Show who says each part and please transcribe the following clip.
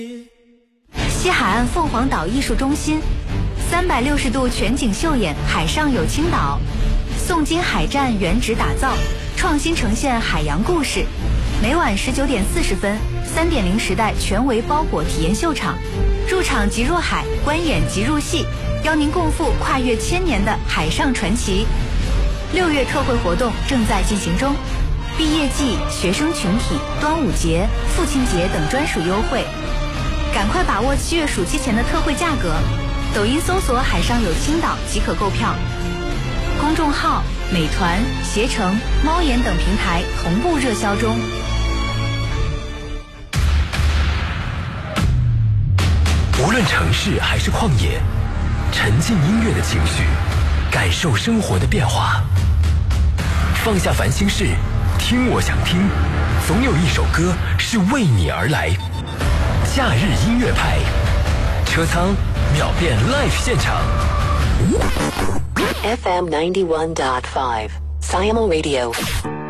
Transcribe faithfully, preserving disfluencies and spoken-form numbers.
Speaker 1: 西海岸凤凰岛艺术中心，三百六十度全景秀演海上有青岛，宋金海战原址打造，创新呈现海洋故事。每晚十九点四十分，三点零时代全维包裹体验秀场，入场即入海，观演即入戏，邀您共赴跨越千年的海上传奇。六月特惠活动正在进行中，毕业季、学生群体、端午节、父亲节等专属优惠，赶快把握七月暑期前的特惠价格。抖音搜索海上有青岛即可购票，公众号美团、携程、猫眼等平台同步热销中。
Speaker 2: 无论城市还是旷野，沉浸音乐的情绪，感受生活的变化，放下烦心事，听我想听，总有一首歌是为你而来。假日音乐派，车仓秒变 live 现场。
Speaker 3: F M ninety-one point five Siamo Radio。